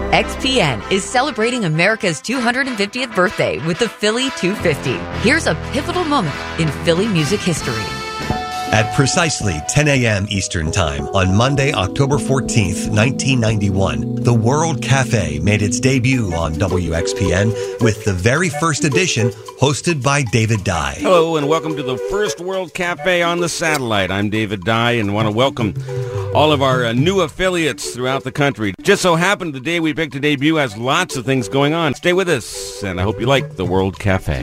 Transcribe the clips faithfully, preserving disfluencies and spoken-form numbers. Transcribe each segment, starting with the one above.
X P N is celebrating America's two hundred fiftieth birthday with the Philly two fifty. Here's a pivotal moment in Philly music history. At precisely ten a.m. Eastern Time on Monday, October fourteenth, nineteen ninety-one, the World Cafe made its debut on W X P N with the very first edition hosted by David Dye. Hello and welcome to the first World Cafe on the satellite. I'm David Dye and want to welcome all of our uh, new affiliates throughout the country. Just so happened the day we picked to debut has lots of things going on. Stay with us, and I hope you like the World Cafe.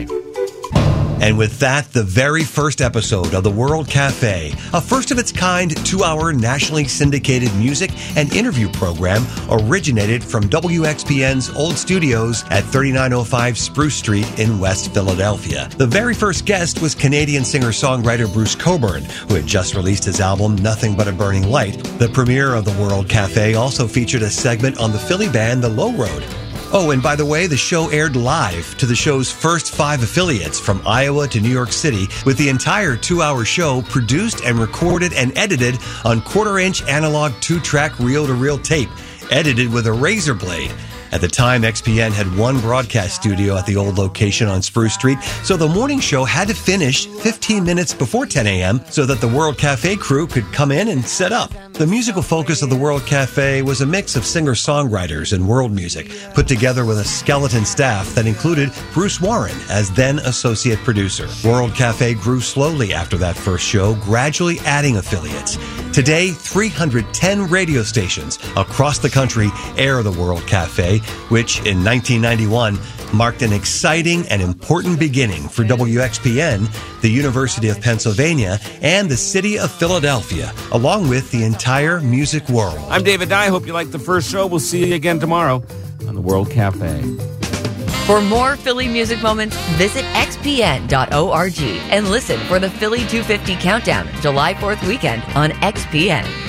And with that, the very first episode of the World Cafe, a first-of-its-kind two-hour nationally syndicated music and interview program originated from W X P N's old studios at thirty-nine oh five Spruce Street in West Philadelphia. The very first guest was Canadian singer-songwriter Bruce Cockburn, who had just released his album Nothing But a Burning Light. The premiere of the World Cafe also featured a segment on the Philly band The Low Road. Oh, and by the way, the show aired live to the show's first five affiliates from Iowa to New York City, with the entire two-hour show produced and recorded and edited on quarter-inch analog two-track reel-to-reel tape, edited with a razor blade. At the time, X P N had one broadcast studio at the old location on Spruce Street, so the morning show had to finish fifteen minutes before ten a.m. so that the World Cafe crew could come in and set up. The musical focus of the World Cafe was a mix of singer-songwriters and world music, put together with a skeleton staff that included Bruce Warren as then associate producer. World Cafe grew slowly after that first show, gradually adding affiliates. Today, three hundred ten radio stations across the country air the World Cafe, which in nineteen ninety-one marked an exciting and important beginning for W X P N, the University of Pennsylvania, and the city of Philadelphia, along with the entire music world. I'm David Dye. Hope you liked the first show. We'll see you again tomorrow on the World Cafe. For more Philly music moments, visit x p n dot org and listen for the Philly two fifty Countdown July fourth weekend on X P N.